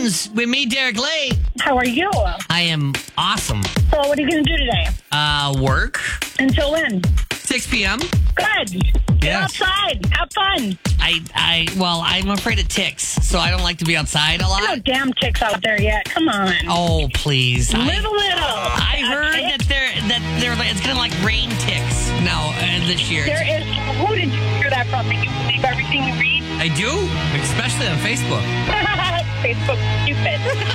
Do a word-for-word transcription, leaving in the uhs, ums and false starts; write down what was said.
Jones with me, Derek Lay. How are you? I am awesome. So what are you going to do today? Uh, work, Until when? six p.m. Good. Get Yes. outside. Have fun. I, I, well, I'm afraid of ticks, so I don't like to be outside a No lot. damn ticks out there yet. Come on. Oh, please. I, Little, little. I heard that they're, that they're, like- it's going to like rain ticks now uh, this year. There is. Who did you hear that from? Do you believe everything you read? I do, especially on Facebook. Facebook stupid.